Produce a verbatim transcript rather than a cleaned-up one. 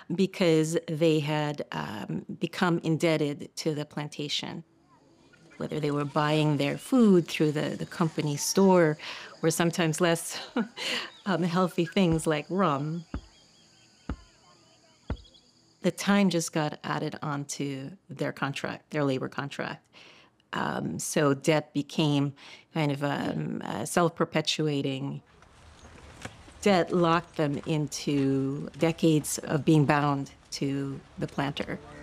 because they had um, become indebted to the plantation, whether they were buying their food through the, the company store or sometimes less um, healthy things like rum. The time just got added onto their contract, their labor contract. Um, so debt became kind of um, a self-perpetuating. Debt locked them into decades of being bound to the planter.